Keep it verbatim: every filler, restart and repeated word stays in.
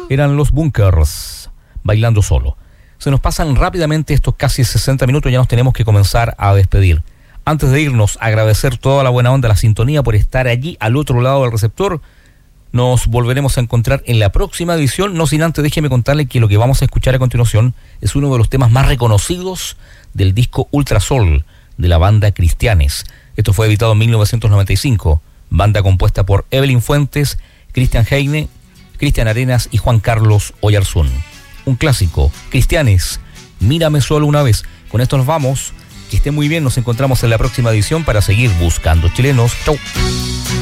Eran los Bunkers, Bailando Solo. Se nos pasan rápidamente estos casi sesenta minutos, ya nos tenemos que comenzar a despedir. Antes de irnos, agradecer toda la buena onda, la sintonía por estar allí al otro lado del receptor. Nos volveremos a encontrar en la próxima edición, no sin antes déjeme contarle que lo que vamos a escuchar a continuación es uno de los temas más reconocidos del disco Ultrasol de la banda Cristianes. Esto fue editado en mil novecientos noventa y cinco, banda compuesta por Evelyn Fuentes, Cristian Heine, Cristian Arenas y Juan Carlos Oyarzún. Un clásico, Cristianes, Mírame solo una vez. Con esto nos vamos, que esté muy bien, nos encontramos en la próxima edición para seguir buscando chilenos. Chau.